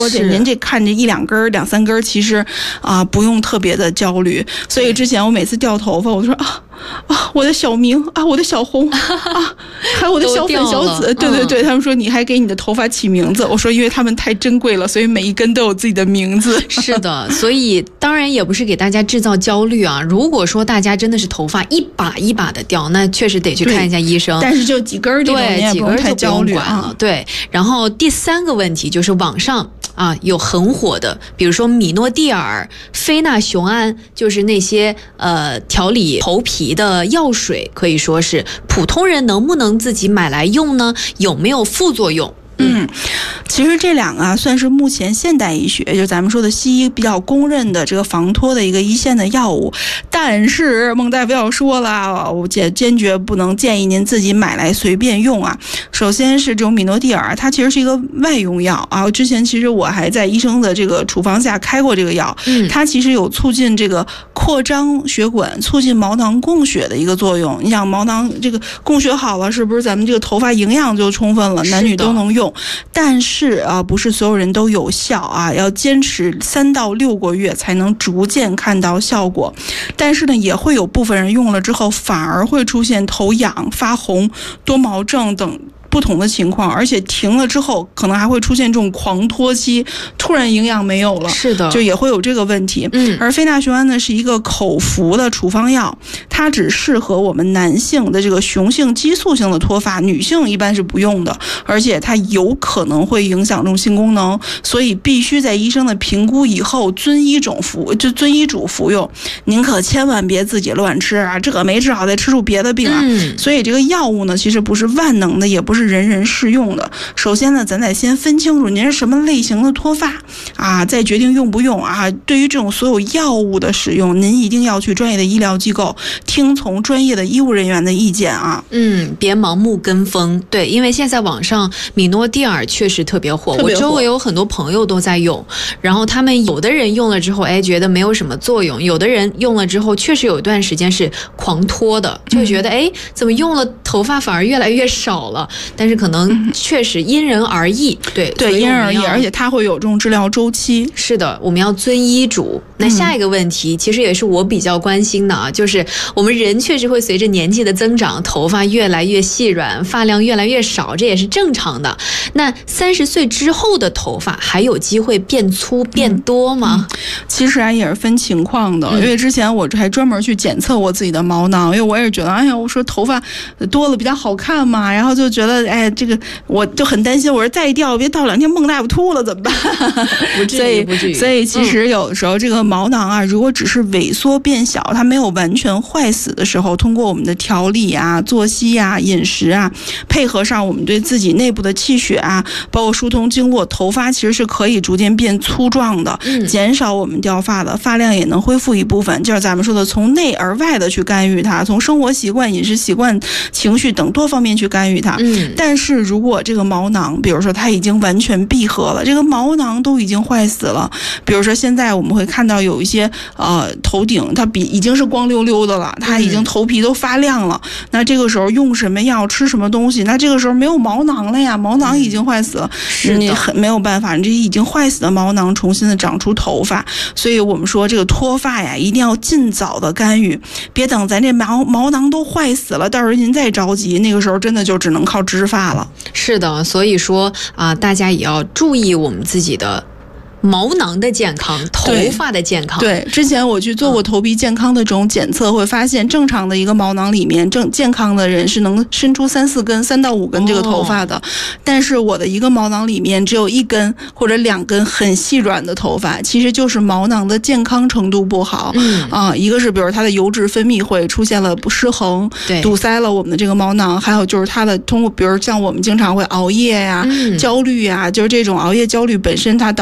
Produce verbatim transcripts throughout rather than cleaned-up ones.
而且您这看着一两根、两三根，其实啊、呃、不用特别的焦虑。所以之前我每次掉头发，我就说啊啊，我的小明啊，我的小红啊，还有我的小粉小紫，对对对，嗯、他们说你还给你的头发起名字，我说因为他们太珍贵了，所以每一根都有自己的名字。 是的，所以当然也不是给大家制造焦虑啊。如果说大家真的是头发一把一把的掉，那确实得去看一下医生。 但是就几根这种， 对，几根太焦虑啊。对，然后第三个问题就是网上啊有很火的，比如说米诺地尔、非那雄胺，就是那些呃调理头皮的药水，可以说是普通人能不能自己买来用呢？有没有副作用？ 嗯，其实这两个啊，算是目前现代医学，就咱们说的西医比较公认的这个防脱的一个一线的药物。但是孟大夫要说了，我坚坚决不能建议您自己买来随便用啊。首先是这种米诺地尔，它其实是一个外用药啊。之前其实我还在医生的这个处方下开过这个药，它其实有促进这个扩张血管、促进毛囊供血的一个作用。你想毛囊这个供血好了，是不是咱们这个头发营养就充分了，男女都能用？但是啊，不是所有人都有效啊，要坚持三到六个月才能逐渐看到效果。但是呢，也会有部分人用了之后，反而会出现头痒、发红、多毛症等不同的情况，而且停了之后可能还会出现这种狂脱期，突然营养没有了， 是的， 就也会有这个问题。 嗯， 而非那雄胺呢是一个口服的处方药，它只适合我们男性的这个雄性激素性的脱发，女性一般是不用的，而且它有可能会影响这种性功能，所以必须在医生的评估以后遵医嘱服，就遵医嘱服用。您可千万别自己乱吃啊，这个没治好再吃出别的病啊。 嗯， 所以这个药物呢，其实不是万能的，也不是人人适用的。首先呢，咱得先分清楚您是什么类型的脱发啊，再决定用不用啊。对于这种所有药物的使用，您一定要去专业的医疗机构，听从专业的医务人员的意见啊。 嗯，别盲目跟风。对，因为现在网上米诺地尔确实特别火， 特别火， 我周围有很多朋友都在用，然后他们有的人用了之后，哎，觉得没有什么作用；有的人用了之后，确实有一段时间是狂脱的，就觉得哎、嗯，怎么用了头发反而越来越少了？但是可能确实因人而异，对对，因人而异，而且它会有这种治疗周期。 是的，我们要遵医嘱。那下一个问题，嗯、其实也是我比较关心的啊，就是我们人确实会随着年纪的增长，头发越来越细软，发量越来越少，这也是正常的。那三十岁之后的头发还有机会变粗变多吗？ 嗯、其实啊也是分情况的，嗯、因为之前我还专门去检测我自己的毛囊，因为我也觉得，哎呀，我说头发多了比较好看嘛，然后就觉得，哎，这个我就很担心，我说再掉，别到两天孟大夫秃了怎么办？ 不至于，不至于。 所以其实有的时候这个毛囊啊，如果只是萎缩变小，它没有完全坏死的时候，通过我们的调理啊、作息啊、饮食啊，配合上我们对自己内部的气血啊，包括疏通经络，头发其实是可以逐渐变粗壮的， 嗯、 减少我们掉发的，发量也能恢复一部分。就是咱们说的从内而外的去干预它，从生活习惯、饮食习惯、情绪等多方面去干预它。 嗯， 但是如果这个毛囊，比如说它已经完全闭合了，这个毛囊都已经坏死了，比如说现在我们会看到有一些呃头顶它比已经是光溜溜的了，它已经头皮都发亮了，嗯、那这个时候用什么药吃什么东西，那这个时候没有毛囊了呀，毛囊已经坏死了， 是你很没有办法，你这已经坏死的毛囊重新的长出头发，所以我们说这个脱发呀，一定要尽早的干预，别等咱这毛毛囊都坏死了，到时候您再着急，那个时候真的就只能靠植发了。 是的，所以说啊、呃，大家也要注意我们自己的毛囊的健康，头发的健康。 对，之前我去做过头皮健康的这种检测，嗯、会发现正常的一个毛囊里面，正健康的人是能伸出三四根、三到五根这个头发的，哦、但是我的一个毛囊里面只有一根或者两根很细软的头发，其实就是毛囊的健康程度不好。 嗯啊，一个是比如它的油脂分泌会出现了不失衡， 对， 堵塞了我们的这个毛囊，还有就是它的通过，比如像我们经常会熬夜呀、啊、嗯、焦虑呀、啊，就是这种熬夜焦虑本身它导致我们的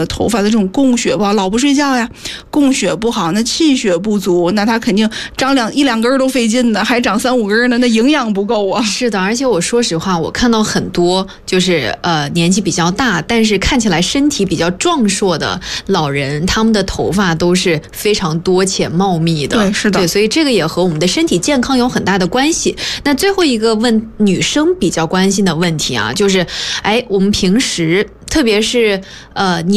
头发的这种供血不好，老不睡觉呀，供血不好，那气血不足，那它肯定长两一两根都费劲的，还长三五根呢，那营养不够啊。 是的，而且我说实话，我看到很多就是呃年纪比较大，但是看起来身体比较壮硕的老人，他们的头发都是非常多且茂密的。 对，是的。 对，所以这个也和我们的身体健康有很大的关系。那最后一个问女生比较关心的问题啊，就是，哎，我们平时特别是呃。